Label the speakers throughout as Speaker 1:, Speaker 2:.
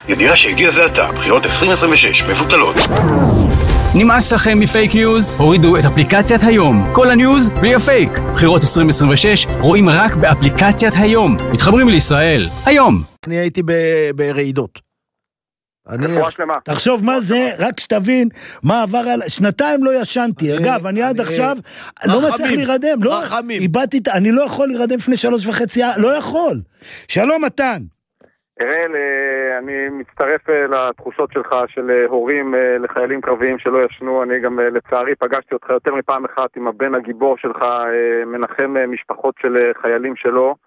Speaker 1: ידיעה שהגיע זה עתה, בחירות 2026 מבוטלות.
Speaker 2: נמאס לכם מפייק ניוז? הורידו את אפליקציית היום. כל הניוז בלי הפייק. בחירות 2026 רואים רק באפליקציית היום. מתחברים לישראל. היום.
Speaker 3: אני הייתי ברעידות.
Speaker 4: תחשוב מה זה, רק שתבין מה עבר על... שנתיים לא ישנתי. אגב, אני עד עכשיו לא מצליח להירדם. אני לא יכול להירדם לפני 3:30. לא יכול. שלום מתן.
Speaker 5: אראל, אני מצטרף לתחושות שלך של הורים לחיילים קרביים שלא ישנו. אני גם לצערי פגשתי אותך יותר מפעם אחת עם הבן הגיבור שלך, מנחם משפחות של חיילים שלו.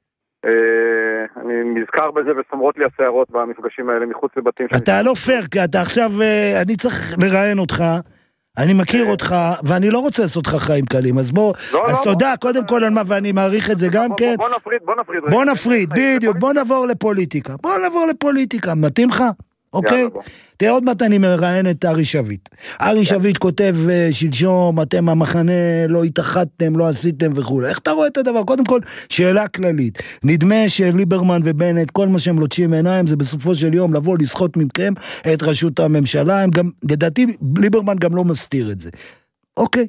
Speaker 5: אני נזכר בזה וסומרות לי השערות במפגשים האלה מחוץ לבתים.
Speaker 4: אתה לא פייר, כי אתה עכשיו, אני צריך לראיין אותך, אני מכיר אותך, ואני לא רוצה לעשות לך חיים קלים, אז בוא, אז תודה, קודם כל על מה, ואני מעריך את זה גם כן. בוא נפריד, בדיוק, בוא נעבור לפוליטיקה, מתאים לך? אוקיי? תראה עוד מעט אני מראיין את ארי שביט. ארי שביט כותב שלשום, אתם המחנה לא התאחדתם, לא עשיתם וכו'. איך אתה רואה את הדבר? קודם כל, שאלה כללית. נדמה שליברמן ובנט, כל מה שהם לוטשים עיניים, זה בסופו של יום לבוא לסחוט מכם את ראשות הממשלה. הם גם, לדעתי, ליברמן גם לא מסתיר את זה. אוקיי.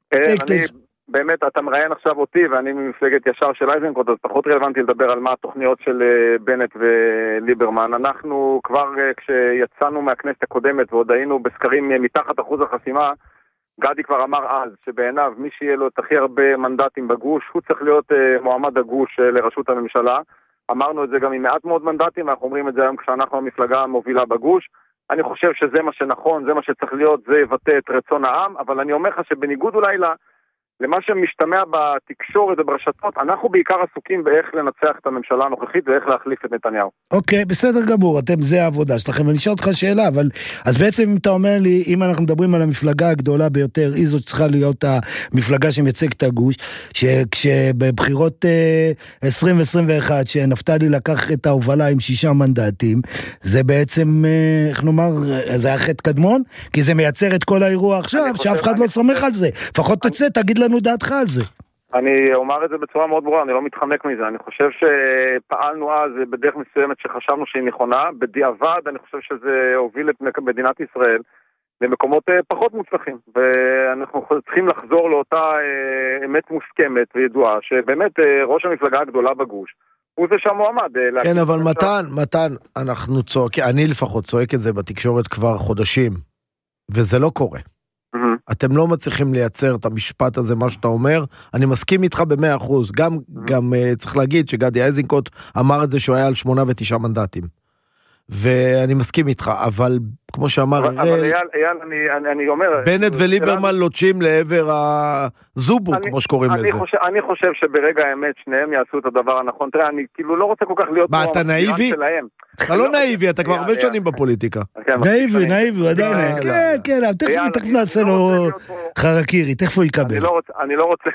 Speaker 5: באמת, אתה מראיין עכשיו אותי, ואני ממפלגת ישר של אייזנקוט, אז פחות רלוונטי לדבר על מה התוכניות של בנט וליברמן. אנחנו כבר כשיצאנו מהכנסת הקודמת, ועוד היינו בסקרים מתחת אחוז החסימה, גדי כבר אמר אז, שבעיניו מי שיהיה לו את הכי הרבה מנדטים בגוש, הוא צריך להיות מועמד הגוש לראשות הממשלה. אמרנו את זה גם עם מעט מאוד מנדטים, אנחנו אומרים את זה היום כשאנחנו המפלגה המובילה בגוש. אני חושב שזה מה שנכון, זה מה שצריך להיות, זה יבטא את רצון העם, אבל אני אומר לך שבניגוד אולי למה שמשתמע בתקשורת וברשתות, אנחנו בעיקר עסוקים באיך לנצח את הממשלה הנוכחית ואיך להחליף את נתניהו.
Speaker 4: אוקיי, בסדר גמור, זה העבודה שלכם. אני אשאל אותך שאלה, אבל אז בעצם אם אתה אומר לי, אם אנחנו מדברים על המפלגה הגדולה ביותר, היא זאת צריכה להיות המפלגה שמייצגת את הגוש, שכשבבחירות 2021, שנפתלי לקח את ההובלה עם 6 מנדטים, זה בעצם, איך נאמר, זה היה חטא קדמון, כי זה מייצר את כל האירוע עכשיו, שאף אחד לא סומך על זה. לפחות תצא, תגיד לנו דעתך על זה.
Speaker 5: אני אומר את זה בצורה מאוד ברורה, אני לא מתחמק מזה. אני חושב שפעלנו אז בדרך מסוימת שחשבנו שהיא נכונה. בדיעבד אני חושב שזה הוביל את מדינת ישראל למקומות פחות מוצלחים. ואנחנו צריכים לחזור לאותה אמת מוסכמת וידועה, שבאמת ראש המפלגה הגדולה בגוש הוא זה שהמועמד.
Speaker 3: כן, אבל מתן, אנחנו צועקים, אני לפחות צועק את זה בתקשורת כבר חודשים, וזה לא קורה. אתם לא מצליחים לייצר את המשפט הזה, מה שאתה אומר. אני מסכים איתך ב100%. גם צריך להגיד שגדי איזנקוט אמר את זה שהוא היה על 8 ו9 מנדטים. ואני מסכים איתך, אבל כמו שאמר
Speaker 5: אבל אייל, אני אומר...
Speaker 3: בנט וליברמן לוטשים לעבר הזובו, כמו שקוראים לזה.
Speaker 5: אני חושב שברגע האמת שניהם יעשו את הדבר הנכון. תראה, אני כאילו לא רוצה כל כך להיות...
Speaker 3: מה, אתה נאיבי? אתה לא נאיבי, אתה כבר הרבה שנים בפוליטיקה.
Speaker 4: נאיבי, עדיין. כן, תכף נעשה לו חרקירי, תכף הוא יקבל.
Speaker 5: אני לא רוצה...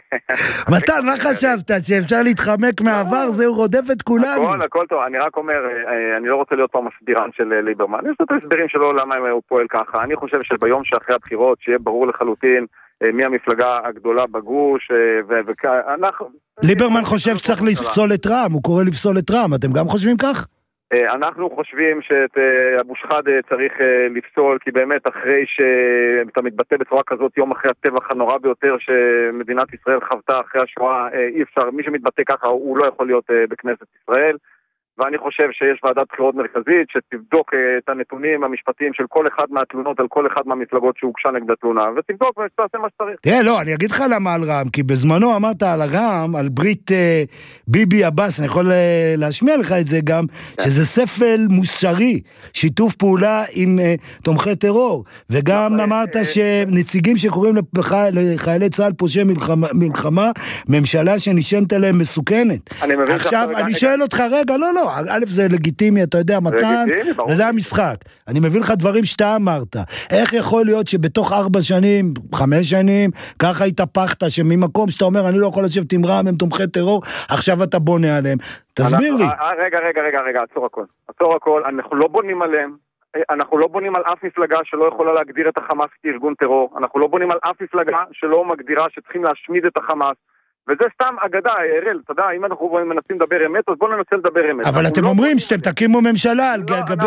Speaker 4: מתן, מה חשבת? שאפשר להתחמק מהעבר, זהו רודף את כולנו.
Speaker 5: הכל טוב, אני רק אומר, אני לא רוצה להיות פה מסבירן של ליברמן. יש את ההסברים שלו למה הוא פועל ככה. אני חושב שביום שאחרי הבחירות, שיהיה ברור לחלוטין מי המפלגה הגדולה בגוש, ואנחנו...
Speaker 4: ליברמן חושב שצריך לפסול את רע"מ, הוא קורא לפסול את רע"מ, אתם גם חושבים כך?
Speaker 5: אנחנו חושבים שאת אבו שחאדה צריך לפסול, כי באמת אחרי שאתה מתבטא בצורה כזאת יום אחרי הטבח הנורא ביותר שמדינת ישראל חוותה אחרי השואה, אי אפשר, מי שמתבטא ככה הוא לא יכול להיות בכנסת ישראל. ואני חושב שיש ועדת בחירות מרכזית שתבדוק את הנתונים המשפטיים של כל אחד מהתלונות על כל אחד מהמפלגות שהוגשה נגד התלונה, ותבדוק ותעשה מה שצריך.
Speaker 4: תראה, לא, אני אגיד לך למה על רע"מ, כי בזמנו אמרת על הרע"מ, על ברית ביבי אבס, אני יכול להשמיע לך את זה גם, שזה ספל מוסרי, שיתוף פעולה עם תומכי טרור, וגם אמרת שנציגים שקוראים לחיילי צה"ל פושעי מלחמה, ממשלה שנשענת עליהם מסוכנת. עכשיו, אני שואל אותך, רגע, לא, א' זה לגיטימי, אתה יודע, מתן, וזה המשחק. אני מביא לך דברים שאתה אמרת. איך יכול להיות שבתוך 4 שנים, 5 שנים, ככה התהפכת, שממקום שאתה אומר, אני לא יכול לשבת עם רע"מ, הם תומכי טרור, עכשיו אתה בונה עליהם. תסביר לי.
Speaker 5: רגע, עצור הכל, אנחנו לא בונים עליהם. אנחנו לא בונים על אף מפלגה שלא יכולה להגדיר את החמאס כארגון טרור. אנחנו לא בונים על אף מפלגה שלא מגדירה שצריכים להשמיד את החמאס. וזה סתם אגדה, אראל, אתה יודע, אם אנחנו מנסים לדבר אמת, אז בואו ננסה לדבר אמת.
Speaker 4: אבל אתם אומרים שאתם תקימו ממשלה על גבי...